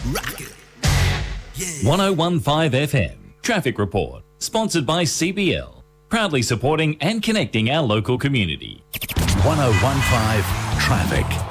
Rock it. Yeah. 1015 FM Traffic Report, sponsored by CBL, proudly supporting and connecting our local community. 1015 Traffic.